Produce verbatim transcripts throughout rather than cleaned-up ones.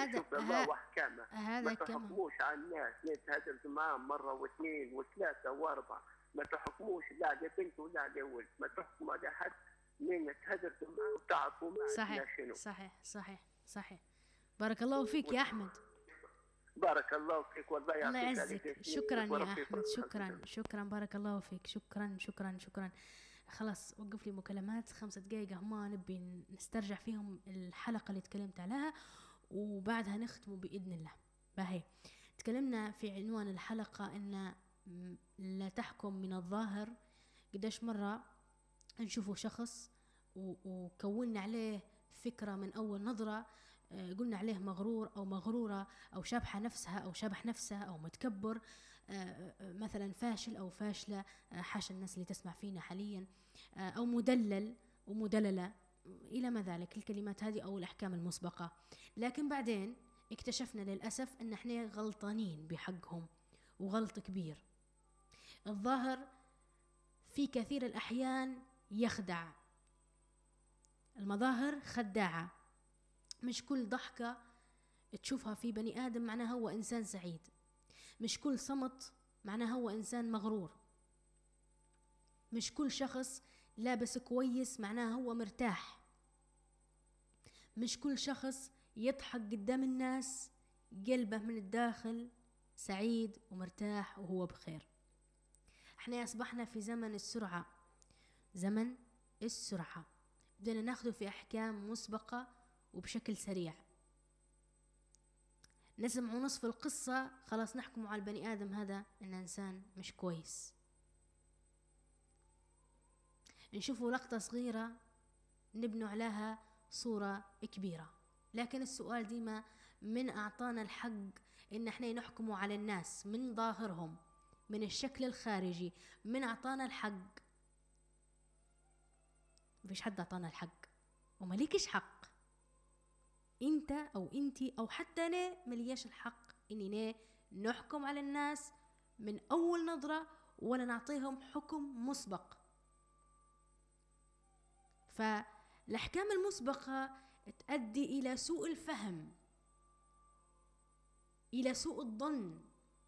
هذا شوف الله ها واحكامه. هذا ما كمان تحكموش على الناس، ليه تهدرت معاهم مره واثنين وثلاثه واربعه، ما تحكموش لا دي بنت ولا دي ولد، ما تحكموا على حد مين تهدرت معاه وتعرفوا معاه صحيح شنو. صحيح صحيح صحيح. بارك الله فيك يا أحمد. بارك الله فيك والله الله يعطيك يعزك. عليك. شكرا يا وربي أحمد، يفرحك. شكرا شكرا بارك الله فيك. شكرا شكرا شكرا. خلاص وقف لي مكالمات خمسة دقايق هما نبي نسترجع فيهم الحلقة اللي تكلمت عليها وبعدها نختم بإذن الله. باهي تكلمنا في عنوان الحلقة إن لا تحكم من الظاهر. قداش مرة نشوفوا شخص وكوننا عليه فكرة من أول نظرة، قلنا عليه مغرور أو مغرورة أو شابحة نفسها أو شابح نفسها أو متكبر، مثلا فاشل أو فاشلة، حاشا الناس اللي تسمع فينا حاليا، أو مدلل ومدللة إلى ما ذلك الكلمات هذه أو الأحكام المسبقة. لكن بعدين اكتشفنا للأسف أن احنا غلطانين بحقهم وغلط كبير. الظاهر في كثير الأحيان يخدع، المظاهر خداعة. مش كل ضحكة تشوفها في بني آدم معناها هو إنسان سعيد، مش كل صمت معناها هو إنسان مغرور، مش كل شخص لابس كويس معناها هو مرتاح، مش كل شخص يضحك قدام الناس قلبه من الداخل سعيد ومرتاح وهو بخير. احنا أصبحنا في زمن السرعة، زمن السرعة، بدنا ناخده في أحكام مسبقة وبشكل سريع. نسمع نصف القصة خلاص نحكم على البني آدم هذا إنه إنسان مش كويس. نشوفوا لقطة صغيرة نبنوا عليها صورة كبيرة. لكن السؤال ديما من أعطانا الحق إن احنا نحكموا على الناس من ظاهرهم، من الشكل الخارجي؟ من أعطانا الحق؟ مفيش حد أعطانا الحق ومليكش حق انت او انتي او حتى انا ملياش الحق اني نحكم على الناس من اول نظرة ولا نعطيهم حكم مسبق. فالاحكام المسبقة تؤدي الى سوء الفهم، الى سوء الظن،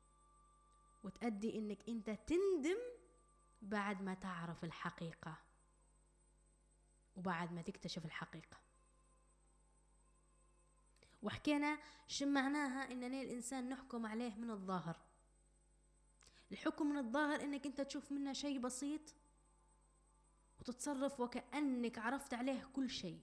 وتؤدي انك انت تندم بعد ما تعرف الحقيقة وبعد ما تكتشف الحقيقة. وحكينا شو معناها إننا الإنسان نحكم عليه من الظاهر. الحكم من الظاهر إنك أنت تشوف منه شيء بسيط وتتصرف وكأنك عرفت عليه كل شيء.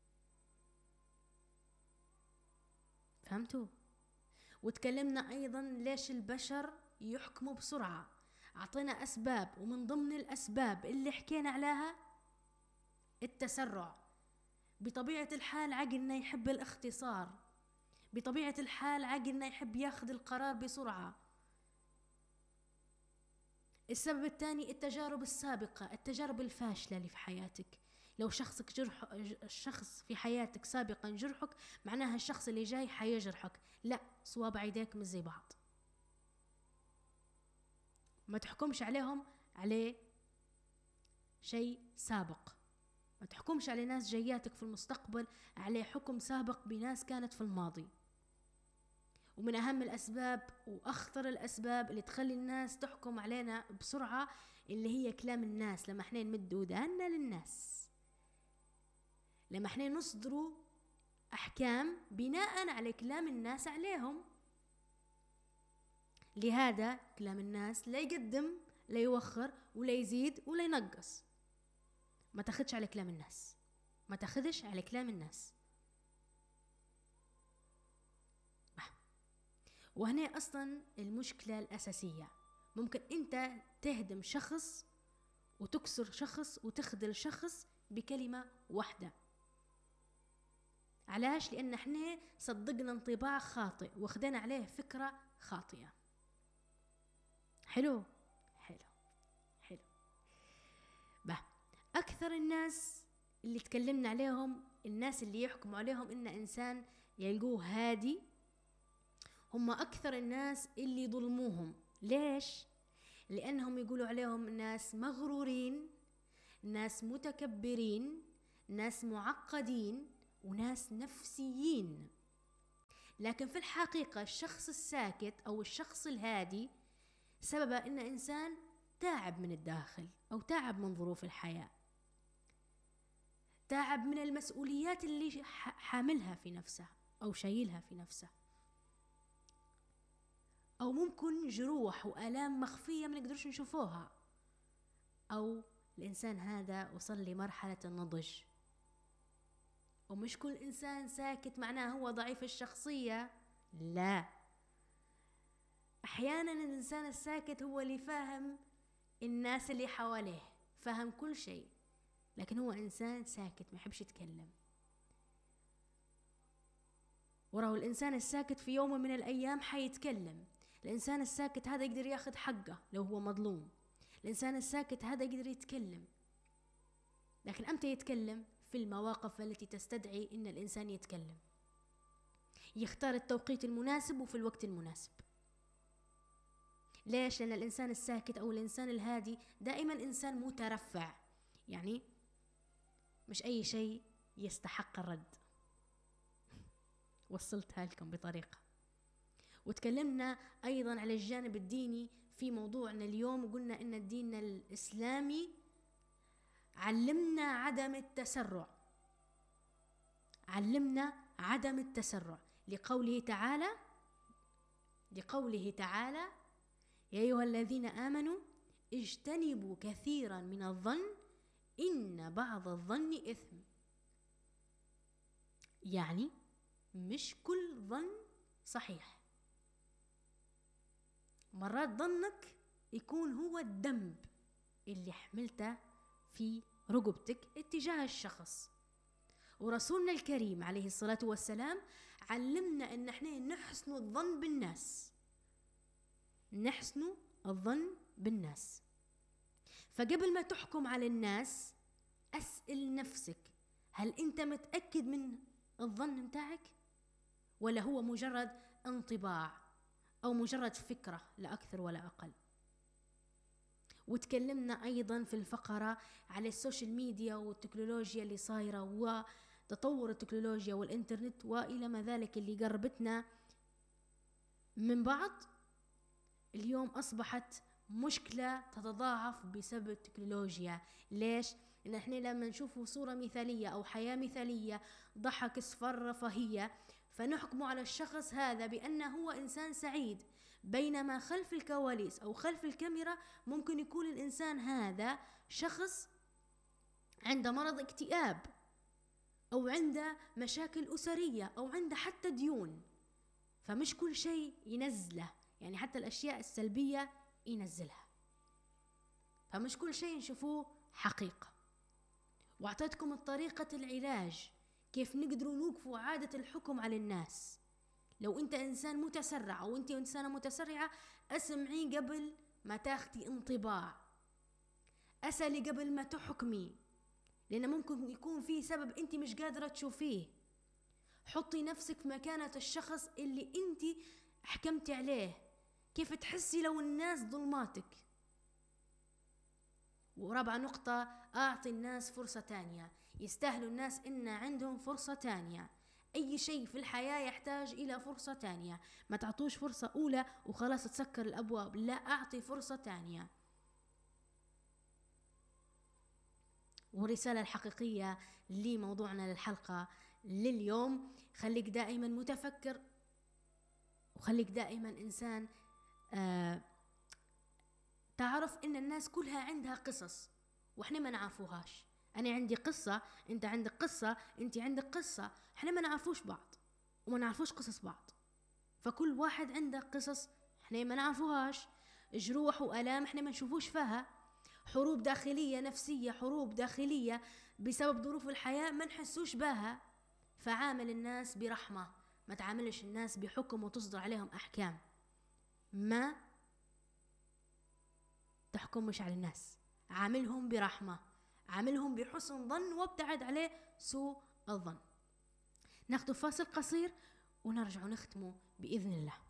فهمتوا؟ وتكلمنا أيضا ليش البشر يحكموا بسرعة. أعطينا أسباب، ومن ضمن الأسباب اللي حكينا عليها التسرع. بطبيعة الحال عقلنا يحب الاختصار، بطبيعة الحال عقلنا يحب ياخذ القرار بسرعة. السبب الثاني التجارب السابقة، التجارب الفاشلة اللي في حياتك. لو شخصك جرح الشخص في حياتك سابقا جرحك، معناها الشخص اللي جاي حيجرحك. لا، صوابع يديك مش زي بعض، ما تحكمش عليهم عليه شيء سابق. ما تحكمش على ناس جاياتك في المستقبل عليه حكم سابق بناس كانت في الماضي. ومن أهم الأسباب وأخطر الأسباب اللي تخلي الناس تحكم علينا بسرعة اللي هي كلام الناس. لما احنا نمد ودانا للناس، لما احنا نصدروا أحكام بناء على كلام الناس عليهم. لهذا كلام الناس لا يقدم لا يوخر ولا يزيد ولا ينقص. ما تاخدش على كلام الناس، ما تاخدش على كلام الناس. وهنا أصلا المشكلة الأساسية. ممكن أنت تهدم شخص وتكسر شخص وتخذل شخص بكلمة واحدة. علاش؟ لأن احنا صدقنا انطباع خاطئ واخدنا عليه فكرة خاطئة. حلو حلو حلو. به أكثر الناس اللي تكلمنا عليهم، الناس اللي يحكموا عليهم إن إنسان يلقوه هادي، هم أكثر الناس اللي ظلموهم. ليش؟ لأنهم يقولوا عليهم ناس مغرورين، ناس متكبرين، ناس معقدين، وناس نفسيين. لكن في الحقيقة الشخص الساكت أو الشخص الهادي سببه إن إنسان تعب من الداخل أو تعب من ظروف الحياة، تعب من المسؤوليات اللي حاملها في نفسه أو شايلها في نفسه، أو ممكن جروح وآلام مخفية ما نقدرش نشوفوها، أو الإنسان هذا وصل لمرحلة النضج. ومش كل إنسان ساكت معناه هو ضعيف الشخصية، لا، أحيانا الإنسان الساكت هو اللي فاهم الناس اللي حواليه، فاهم كل شيء، لكن هو إنسان ساكت ما يحبش يتكلم. وراه الإنسان الساكت في يوم من الأيام حيتكلم. الإنسان الساكت هذا يقدر ياخذ حقه لو هو مظلوم. الإنسان الساكت هذا يقدر يتكلم، لكن أمتى يتكلم؟ في المواقف التي تستدعي إن الإنسان يتكلم، يختار التوقيت المناسب وفي الوقت المناسب. ليش؟ لأن الإنسان الساكت أو الإنسان الهادي دائما إنسان مترفع، يعني مش أي شيء يستحق الرد. وصلتها لكم بطريقة. وتكلمنا أيضا على الجانب الديني في موضوعنا اليوم، وقلنا إن الدين الإسلامي علمنا عدم التسرع، علمنا عدم التسرع لقوله تعالى لقوله تعالى يا أيها الذين آمنوا اجتنبوا كثيرا من الظن إن بعض الظن إثم. يعني مش كل ظن صحيح، مرات ظنك يكون هو الذنب اللي حملته في رقبتك اتجاه الشخص. ورسولنا الكريم عليه الصلاة والسلام علمنا ان احنا نحسن الظن بالناس، نحسن الظن بالناس. فقبل ما تحكم على الناس اسأل نفسك، هل انت متأكد من الظن متاعك، ولا هو مجرد انطباع أو مجرد فكرة لا أكثر ولا أقل؟ وتكلمنا أيضا في الفقرة على السوشيال ميديا والتكنولوجيا اللي صايرة وتطور التكنولوجيا والإنترنت وإلى ما ذلك اللي قربتنا من بعض. اليوم أصبحت مشكلة تتضاعف بسبب التكنولوجيا. ليش؟ إن إحنا لما نشوف صورة مثالية أو حياة مثالية، ضحك، صفر، رفاهية، فنحكم على الشخص هذا بأنه هو إنسان سعيد، بينما خلف الكواليس أو خلف الكاميرا ممكن يكون الإنسان هذا شخص عنده مرض اكتئاب، أو عنده مشاكل أسرية، أو عنده حتى ديون. فمش كل شيء ينزله، يعني حتى الأشياء السلبية ينزلها، فمش كل شيء نشوفوه حقيقة. وأعطيتكم الطريقة العلاج كيف نقدروا نوقفوا عادة الحكم على الناس. لو أنت إنسان متسرع أو أنت إنسانة متسرعة، أسمعي قبل ما تاخدي انطباع، أسألي قبل ما تحكمي، لأن ممكن يكون في سبب أنت مش قادرة تشوفيه. حطي نفسك في مكانة الشخص اللي أنت حكمتي عليه، كيف تحسي لو الناس ظلماتك. ورابع نقطة، أعطي الناس فرصة تانية، يستاهلوا الناس إن عندهم فرصة تانية. أي شيء في الحياة يحتاج إلى فرصة تانية، ما تعطوش فرصة أولى وخلاص تسكر الأبواب، لا، أعطي فرصة تانية. والرسالة الحقيقية لموضوعنا للحلقة لليوم، خليك دائما متفكر، وخليك دائما إنسان آه تعرف إن الناس كلها عندها قصص وإحنا ما نعرفوهاش. أنا عندي قصة، أنت عندك قصة، أنت عندك قصة، إحنا ما نعرفوش بعض وما نعرفوش قصص بعض. فكل واحد عنده قصص إحنا ما نعرفوهاش، جروح وآلام إحنا ما نشوفوش فيها، حروب داخلية نفسية، حروب داخلية بسبب ظروف الحياة ما نحسوش بها. فعامل الناس برحمة، ما تعاملش الناس بحكم وتصدر عليهم أحكام. ما تحكمش على الناس، عاملهم برحمة، عاملهم بحسن ظن، وابتعد عليه سوء الظن. ناخذ فاصل قصير ونرجع نختمه بإذن الله.